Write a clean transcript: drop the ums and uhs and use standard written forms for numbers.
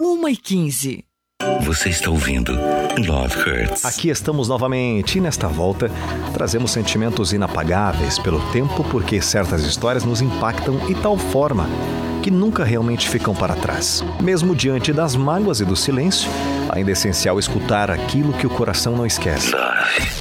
1h15. Você está ouvindo Love Hurts. Aqui estamos novamente e nesta volta trazemos sentimentos inapagáveis pelo tempo, porque certas histórias nos impactam de tal forma que nunca realmente ficam para trás. Mesmo diante das mágoas e do silêncio, ainda é essencial escutar aquilo que o coração não esquece. Love.